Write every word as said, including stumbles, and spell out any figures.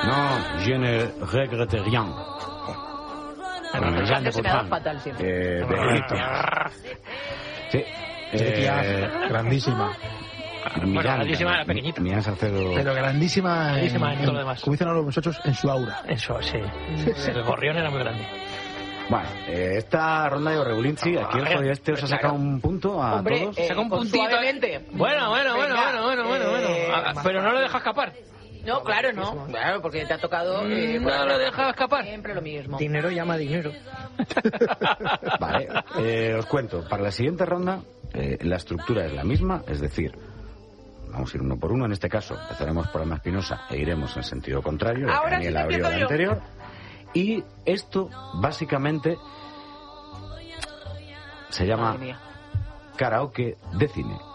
No, je ne regrette rien. Bueno, ya se me ha dado fatal siempre. Eh, Benito. Sí. Eh, grandísima. Bueno, grandísima era pequeñita. Miranda Salcedo. Pero grandísima, grandísima en, en todo lo en, demás. como dicen ahora los muchachos, en su aura. Eso, sí. El gorrión era muy grande. Bueno, eh, esta ronda de Regulinci, aquí el jodido este os ha sacado un punto a Hombre, todos. eh, Saca un con puntito. suavemente. Bueno, bueno, bueno, Venga, bueno, bueno, bueno, bueno. eh, Ah, pero no lo deja escapar. No, claro, no. Claro, porque te ha tocado... Eh, No por- lo deja escapar. Siempre lo mismo. Dinero llama dinero. Vale, eh, os cuento. Para la siguiente ronda, eh, la estructura es la misma, es decir, vamos a ir uno por uno. En este caso, empezaremos por Alma Espinosa e iremos en sentido contrario. ya que Ahora sí Daniel que abrió empiezo la yo. anterior. Y esto, básicamente, se llama Madre mía. karaoke de cine.